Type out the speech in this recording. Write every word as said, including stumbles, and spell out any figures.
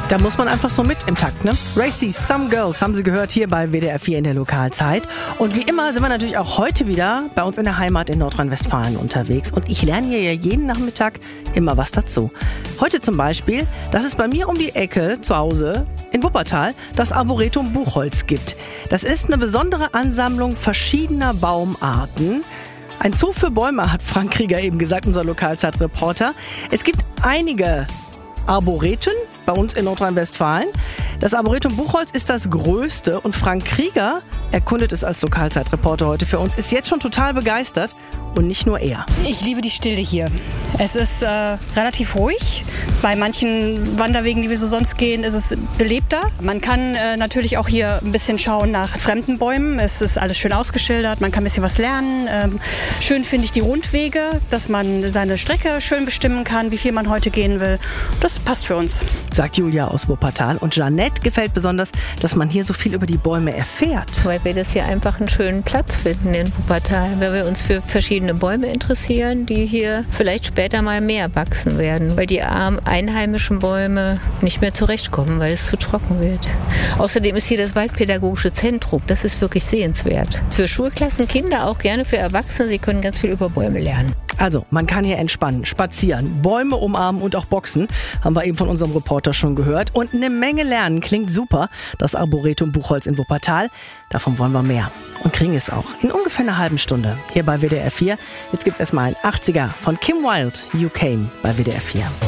Da muss man einfach so mit im Takt, ne? Racy, Some Girls haben Sie gehört hier bei W D R vier in der Lokalzeit. Und wie immer sind wir natürlich auch heute wieder bei uns in der Heimat in Nordrhein-Westfalen unterwegs. Und ich lerne hier ja jeden Nachmittag immer was dazu. Heute zum Beispiel, dass es bei mir um die Ecke zu Hause in Wuppertal das Arboretum Buchholz gibt. Das ist eine besondere Ansammlung verschiedener Baumarten. Ein Zoo für Bäume, hat Frank Krieger eben gesagt, unser Lokalzeitreporter. Es gibt einige Arboreten bei uns in Nordrhein-Westfalen. Das Arboretum Buchholz ist das größte und Frank Krieger erkundet es als Lokalzeitreporter heute für uns, ist jetzt schon total begeistert und nicht nur er. Ich liebe die Stille hier. Es ist äh, relativ ruhig. Bei manchen Wanderwegen, die wir so sonst gehen, ist es belebter. Man kann äh, natürlich auch hier ein bisschen schauen nach fremden Bäumen. Es ist alles schön ausgeschildert, man kann ein bisschen was lernen. Ähm, schön finde ich die Rundwege, dass man seine Strecke schön bestimmen kann, wie viel man heute gehen will. Das passt für uns. Sagt Julia aus Wuppertal. Und Jeanette gefällt besonders, dass man hier so viel über die Bäume erfährt. Weil wir das hier einfach einen schönen Platz finden in Wuppertal, weil wir uns für verschiedene Bäume interessieren, die hier vielleicht später mal mehr wachsen werden, weil die armen einheimischen Bäume nicht mehr zurechtkommen, weil es zu trocken wird. Außerdem ist hier das Waldpädagogische Zentrum, das ist wirklich sehenswert. Für Schulklassen, Kinder, auch gerne für Erwachsene, sie können ganz viel über Bäume lernen. Also, man kann hier entspannen, spazieren, Bäume umarmen und auch boxen, haben wir eben von unserem Reporter schon gehört. Und eine Menge lernen, klingt super, das Arboretum Buchholz in Wuppertal. Davon wollen wir mehr und kriegen es auch in ungefähr einer halben Stunde hier bei W D R vier. Jetzt gibt's erstmal ein achtziger von Kim Wilde, You Came bei W D R vier.